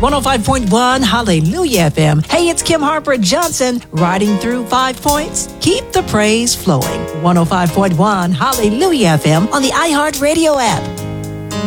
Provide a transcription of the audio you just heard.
105.1 Hallelujah FM. Hey, it's Kim Harper Johnson riding through 5 points. Keep the praise flowing. 105.1 Hallelujah FM on the iHeartRadio app.